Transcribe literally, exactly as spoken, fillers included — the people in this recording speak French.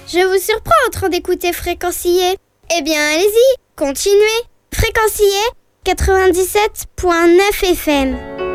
Je vous surprends en train d'écouter Fréquencier. Eh bien, allez-y, continuez. Fréquencier quatre-vingt-dix-sept point neuf F M.